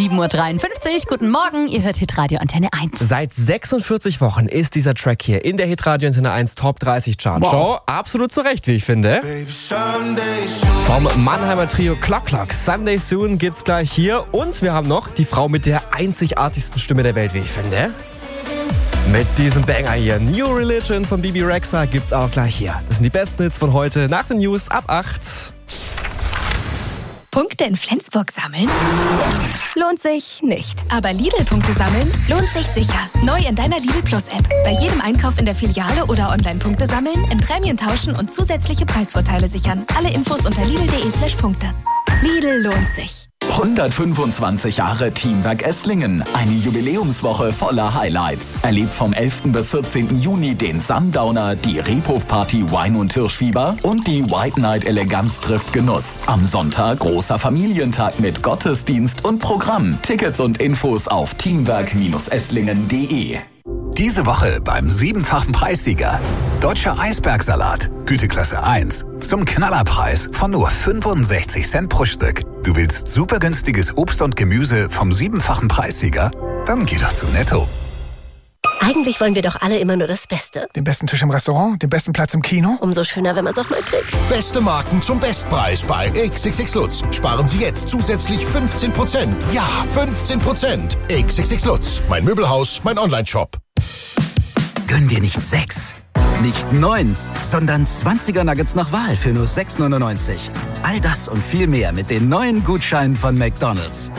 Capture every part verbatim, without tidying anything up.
sieben Uhr dreiundfünfzig. Guten Morgen, ihr hört Hitradio Antenne eins. Seit sechsundvierzig Wochen ist dieser Track hier in der Hitradio Antenne eins Top dreißig Chartshow. Wow. Absolut zu Recht, wie ich finde. Vom Mannheimer Trio Clock Clock. Sunday Soon gibt's gleich hier. Und wir haben noch die Frau mit der einzigartigsten Stimme der Welt, wie ich finde. Mit diesem Banger hier, New Religion von Bibi Rexha, gibt's auch gleich hier. Das sind die besten Hits von heute nach den News ab acht. Punkte in Flensburg sammeln? Lohnt sich nicht. Aber Lidl-Punkte sammeln lohnt sich sicher. Neu in deiner Lidl Plus-App. Bei jedem Einkauf in der Filiale oder online Punkte sammeln, in Prämien tauschen und zusätzliche Preisvorteile sichern. Alle Infos unter lidl.de slash Punkte. Lidl lohnt sich. hundertfünfundzwanzig Jahre Teamwork Esslingen. Eine Jubiläumswoche voller Highlights. Erlebt vom elften bis vierzehnten Juni den Sundowner, die Rebhof-Party Wein und Hirschfieber und die White Night Eleganz trifft Genuss. Am Sonntag großer Familientag mit Gottesdienst und Programm. Tickets und Infos auf teamwork esslingen punkt de. Diese Woche beim siebenfachen Preissieger. Deutscher Eisbergsalat, Güteklasse eins. Zum Knallerpreis von nur fünfundsechzig Cent pro Stück. Du willst super günstiges Obst und Gemüse vom siebenfachen Preissieger? Dann geh doch zu Netto. Eigentlich wollen wir doch alle immer nur das Beste. Den besten Tisch im Restaurant, den besten Platz im Kino. Umso schöner, wenn man es auch mal kriegt. Beste Marken zum Bestpreis bei X X X Lutz. Sparen Sie jetzt zusätzlich fünfzehn Prozent. Ja, fünfzehn Prozent. X X X Lutz. Mein Möbelhaus, mein Onlineshop. Gönn dir nicht sechs, nicht neun, sondern zwanziger Nuggets nach Wahl für nur sechs neunundneunzig. All das und viel mehr mit den neuen Gutscheinen von McDonald's.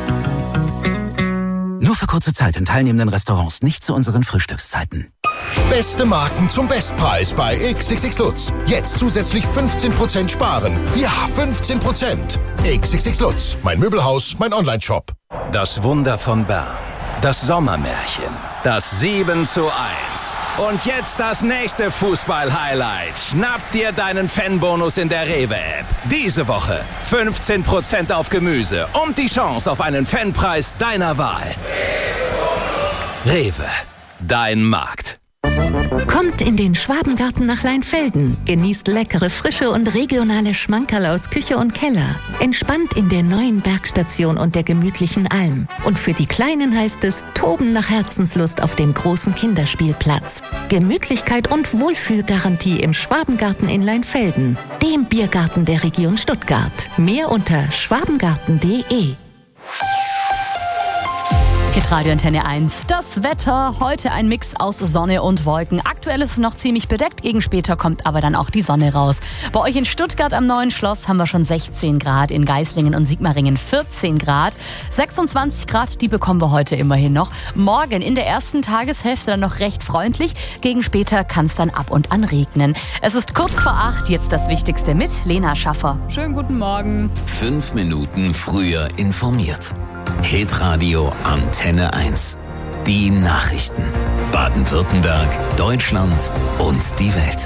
Nur für kurze Zeit in teilnehmenden Restaurants, nicht zu unseren Frühstückszeiten. Beste Marken zum Bestpreis bei X X X Lutz. Jetzt zusätzlich fünfzehn Prozent sparen. Ja, fünfzehn Prozent. X X X Lutz. Mein Möbelhaus, mein Onlineshop. Das Wunder von Bern. Das Sommermärchen. Das sieben zu eins. Und jetzt das nächste Fußball-Highlight. Schnapp dir deinen Fanbonus in der Rewe-App. Diese Woche fünfzehn Prozent auf Gemüse und die Chance auf einen Fanpreis deiner Wahl. Rewe, dein Markt. Kommt in den Schwabengarten nach Leinfelden. Genießt leckere, frische und regionale Schmankerl aus Küche und Keller. Entspannt in der neuen Bergstation und der gemütlichen Alm. Und für die Kleinen heißt es Toben nach Herzenslust auf dem großen Kinderspielplatz. Gemütlichkeit und Wohlfühlgarantie im Schwabengarten in Leinfelden. Dem Biergarten der Region Stuttgart. Mehr unter schwabengarten punkt de. Hitradio Antenne eins. Das Wetter, heute ein Mix aus Sonne und Wolken. Aktuell ist es noch ziemlich bedeckt, gegen später kommt aber dann auch die Sonne raus. Bei euch in Stuttgart am Neuen Schloss haben wir schon sechzehn Grad, in Geislingen und Sigmaringen vierzehn Grad. sechsundzwanzig Grad, die bekommen wir heute immerhin noch. Morgen in der ersten Tageshälfte dann noch recht freundlich, gegen später kann es dann ab und an regnen. Es ist kurz vor acht, jetzt das Wichtigste mit Lena Schaffer. Schönen guten Morgen. Fünf Minuten früher informiert. Hitradio Antenne eins. Die Nachrichten. Baden-Württemberg, Deutschland und die Welt.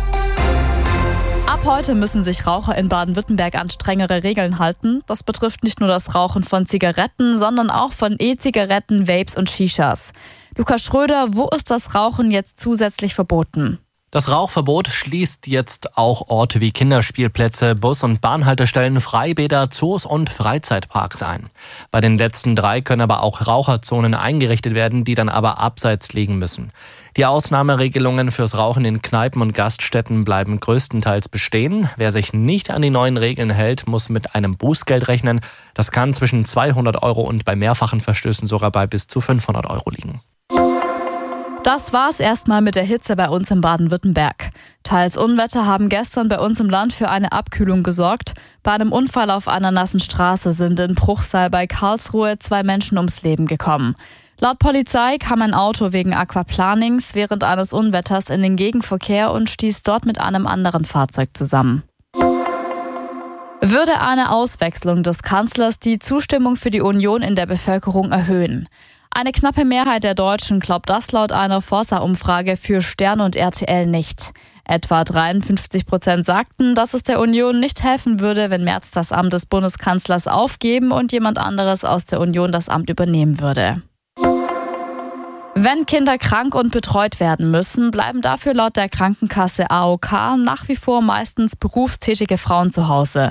Ab heute müssen sich Raucher in Baden-Württemberg an strengere Regeln halten. Das betrifft nicht nur das Rauchen von Zigaretten, sondern auch von E-Zigaretten, Vapes und Shishas. Lukas Schröder, wo ist das Rauchen jetzt zusätzlich verboten? Das Rauchverbot schließt jetzt auch Orte wie Kinderspielplätze, Bus- und Bahnhaltestellen, Freibäder, Zoos und Freizeitparks ein. Bei den letzten drei können aber auch Raucherzonen eingerichtet werden, die dann aber abseits liegen müssen. Die Ausnahmeregelungen fürs Rauchen in Kneipen und Gaststätten bleiben größtenteils bestehen. Wer sich nicht an die neuen Regeln hält, muss mit einem Bußgeld rechnen. Das kann zwischen zweihundert Euro und bei mehrfachen Verstößen sogar bei bis zu fünfhundert Euro liegen. Das war's erstmal mit der Hitze bei uns in Baden-Württemberg. Teils Unwetter haben gestern bei uns im Land für eine Abkühlung gesorgt. Bei einem Unfall auf einer nassen Straße sind in Bruchsal bei Karlsruhe zwei Menschen ums Leben gekommen. Laut Polizei kam ein Auto wegen Aquaplanings während eines Unwetters in den Gegenverkehr und stieß dort mit einem anderen Fahrzeug zusammen. Würde eine Auswechslung des Kanzlers die Zustimmung für die Union in der Bevölkerung erhöhen? Eine knappe Mehrheit der Deutschen glaubt das laut einer Forsa-Umfrage für Stern und R T L nicht. Etwa dreiundfünfzig Prozent sagten, dass es der Union nicht helfen würde, wenn Merz das Amt des Bundeskanzlers aufgeben und jemand anderes aus der Union das Amt übernehmen würde. Wenn Kinder krank und betreut werden müssen, bleiben dafür laut der Krankenkasse A O K nach wie vor meistens berufstätige Frauen zu Hause.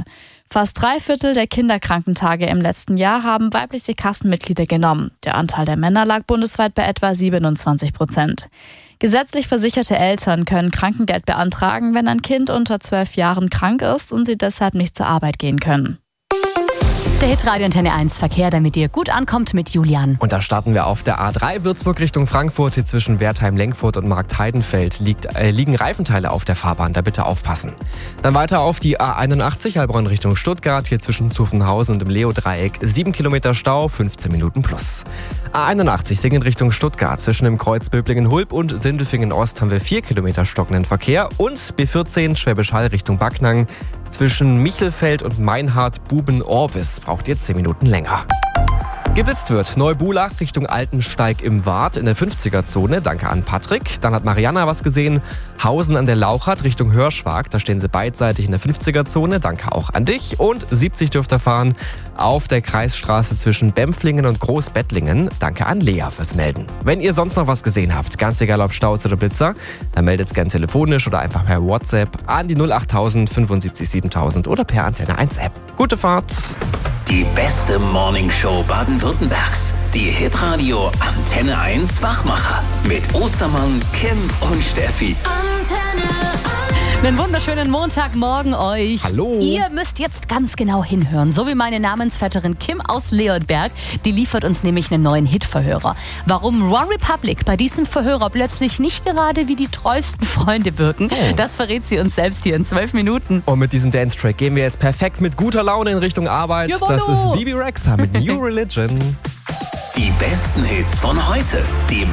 Fast drei Viertel der Kinderkrankentage im letzten Jahr haben weibliche Kassenmitglieder genommen. Der Anteil der Männer lag bundesweit bei etwa siebenundzwanzig Prozent. Gesetzlich versicherte Eltern können Krankengeld beantragen, wenn ein Kind unter zwölf Jahren krank ist und sie deshalb nicht zur Arbeit gehen können. Der Hitradio Antenne eins Verkehr, damit ihr gut ankommt mit Julian. Und da starten wir auf der A drei Würzburg Richtung Frankfurt. Hier zwischen Wertheim-Lenkfurt und Marktheidenfeld liegt, äh, liegen Reifenteile auf der Fahrbahn. Da bitte aufpassen. Dann weiter auf die A einundachtzig Heilbronn Richtung Stuttgart. Hier zwischen Zuffenhausen und dem Leo-Dreieck sieben Kilometer Stau, fünfzehn Minuten plus. A einundachtzig Singen Richtung Stuttgart. Zwischen dem Kreuz Böblingen-Hulb und Sindelfingen-Ost haben wir vier Kilometer stockenden Verkehr. Und B vierzehn Schwäbisch Hall Richtung Backnang. Zwischen Michelfeld und Meinhard-Buben-Orbis braucht ihr zehn Minuten länger. Geblitzt wird Neubulach Richtung Altensteig im Wart in der fünfziger-Zone. Danke an Patrick. Dann hat Mariana was gesehen. Hausen an der Lauchert Richtung Hörschwag. Da stehen sie beidseitig in der fünfziger-Zone. Danke auch an dich. Und siebzig dürft ihr fahren auf der Kreisstraße zwischen Bempflingen und Großbettlingen. Danke an Lea fürs Melden. Wenn ihr sonst noch was gesehen habt, ganz egal ob Staus oder Blitzer, dann meldet's gern telefonisch oder einfach per WhatsApp an die null achttausend fünfundsiebzig siebentausend oder per Antenne eins App. Gute Fahrt! Die beste Morningshow Baden-Württembergs. Die Hitradio Antenne eins Wachmacher. Mit Ostermann, Kim und Steffi. Antenne eins. Einen wunderschönen Montagmorgen euch. Hallo. Ihr müsst jetzt ganz genau hinhören. So wie meine Namensvetterin Kim aus Leonberg. Die liefert uns nämlich einen neuen Hitverhörer. Warum One Republic bei diesem Verhörer plötzlich nicht gerade wie die treuesten Freunde wirken, oh. das verrät sie uns selbst hier in zwölf Minuten. Und mit diesem Dance-Track gehen wir jetzt perfekt mit guter Laune in Richtung Arbeit. Jawollo. Das ist Bibi Rexha mit New Religion. Die besten Hits von heute. Die